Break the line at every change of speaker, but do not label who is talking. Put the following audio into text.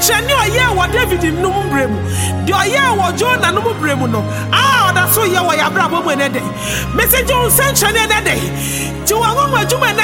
nsɛnkyerɛnne ɔyɛ wɔ David num bremu de ɔyɛ wɔ Jonah num bremu no ɔda so yɛ wɔ yabrabɔ mu ne de message nsɛnkyerɛnne ne de ti wɔn adwuma